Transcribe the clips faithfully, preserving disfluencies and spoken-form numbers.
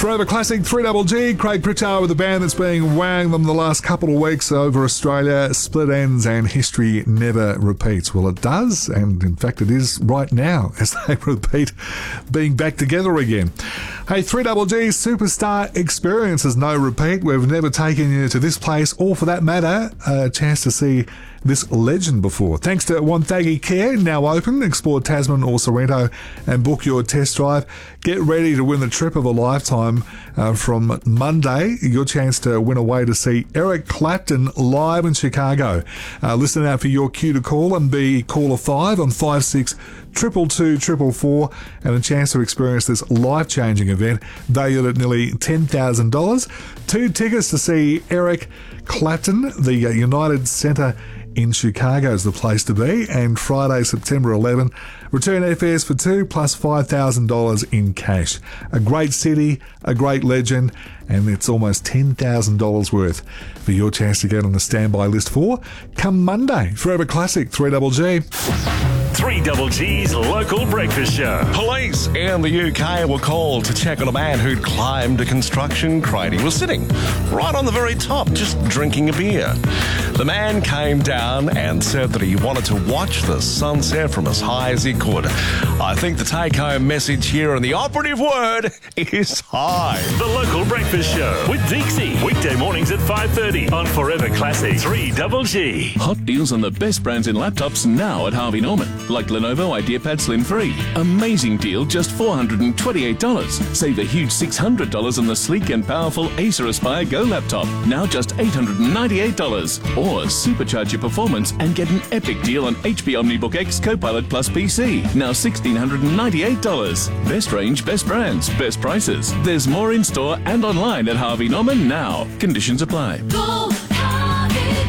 Forever Classic, three Double G, Craig Pritchard with a band that's been wowing them the last couple of weeks over Australia. Split ends and history never repeats. Well, it does, and in fact it is right now as they repeat being back together again. Hey, three Double G Superstar Experience is no repeat. We've never taken you to this place, or for that matter, a chance to see this legend before. Thanks to Wonthaggi Care, now open. Explore Tasman or Sorrento and book your test drive. Get ready to win the trip of a lifetime uh, from Monday. Your chance to win away to see Eric Clapton live in Chicago. Uh, listen out for your cue to call and be caller five on five six triple two triple four and a chance to experience this life-changing event valued at nearly ten thousand dollars. Two tickets to see Eric Clapton, the uh, United Centre in Chicago is the place to be, and Friday, September eleventh, return airfares for two plus five thousand dollars in cash. A great city, a great legend, and it's almost ten thousand dollars worth for your chance to get on the standby list for come Monday. Forever Classic, three Double G. three Double G's local breakfast show. Police in the U K were called to check on a man who'd climbed a construction crane. He was sitting right on the very top, just drinking a beer. The man came down and said that he wanted to watch the sunset from as high as he could. I think the take-home message here, and the operative word, is high. The local breakfast show with Deeksy. Weekday mornings at five thirty on Forever Classic, three Double G. Hot deals on the best brands in laptops now at Harvey Norman. Like Lenovo IdeaPad Slim three. Amazing deal, just four hundred twenty-eight dollars. Save a huge six hundred dollars on the sleek and powerful Acer Aspire Go laptop. Now just eight hundred ninety-eight dollars. Or supercharge your performance and get an epic deal on H P OmniBook X Copilot Plus P C. Now one thousand six hundred ninety-eight dollars. Best range, best brands, best prices. There's more in store and online at Harvey Norman now. Conditions apply. Go, Harvey,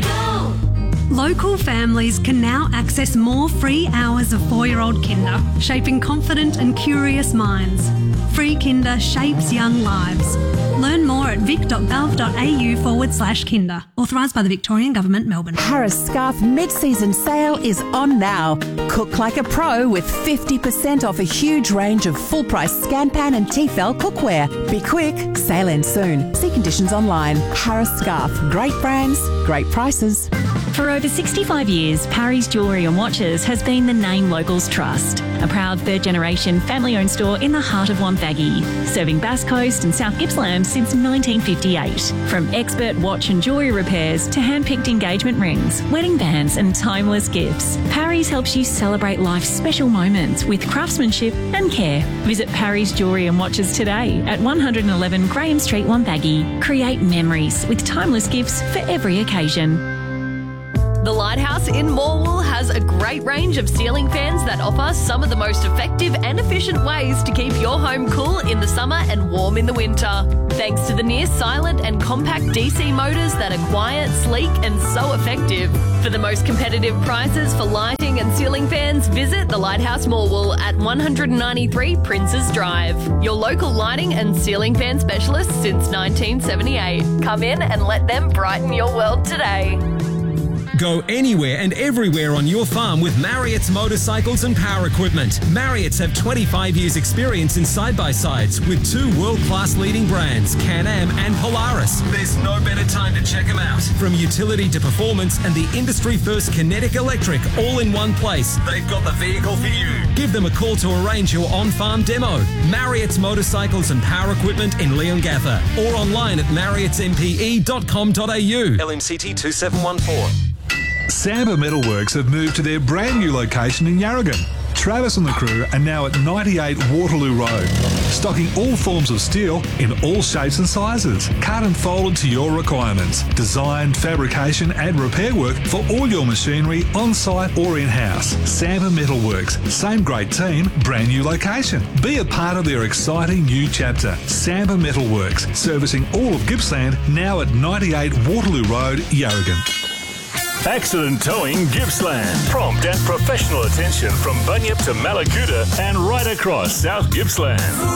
go. Local families can now access more free hours of four-year-old Kinder, shaping confident and curious minds. Free Kinder shapes young lives. Learn more at vic.gov.au forward slash Kinder. Authorised by the Victorian Government, Melbourne. Harris Scarf mid-season sale is on now. Cook like a pro with fifty percent off a huge range of full-price Scanpan and Tefal cookware. Be quick, sale ends soon. See conditions online. Harris Scarf. Great brands, great prices. For over sixty-five years, Parry's Jewellery and Watches has been the name locals trust. A proud third-generation family-owned store in the heart of Wonthaggi, serving Bass Coast and South Gippsland since nineteen fifty-eight. From expert watch and jewellery repairs to hand-picked engagement rings, wedding bands and timeless gifts, Parry's helps you celebrate life's special moments with craftsmanship and care. Visit Parry's Jewellery and Watches today at one eleven Graham Street, Wonthaggi. Create memories with timeless gifts for every occasion. The Lighthouse in Morwell has a great range of ceiling fans that offer some of the most effective and efficient ways to keep your home cool in the summer and warm in the winter. Thanks to the near silent and compact D C motors that are quiet, sleek and so effective. For the most competitive prices for lighting and ceiling fans, visit the Lighthouse Morwell at one ninety-three Princes Drive. Your local lighting and ceiling fan specialist since nineteen seventy-eight. Come in and let them brighten your world today. Go anywhere and everywhere on your farm with Marriott's motorcycles and power equipment. Marriott's have twenty-five years experience in side-by-sides with two world-class leading brands, Can-Am and Polaris. There's no better time to check them out. From utility to performance and the industry-first Kinetic Electric all in one place, they've got the vehicle for you. Give them a call to arrange your on-farm demo. Marriott's motorcycles and power equipment in Leongatha or online at marriotts m p e dot com dot a u. L M C T two seven one four. Samba Metalworks have moved to their brand new location in Yarragon. Travis and the crew are now at ninety-eight Waterloo Road, stocking all forms of steel in all shapes and sizes, cut and folded to your requirements. Design, fabrication and repair work for all your machinery on-site or in-house. Samba Metalworks, same great team, brand new location. Be a part of their exciting new chapter. Samba Metalworks, servicing all of Gippsland, now at ninety-eight Waterloo Road, Yarragon. Accident Towing Gippsland. Prompt and professional attention from Bunyip to Malaguta and right across South Gippsland.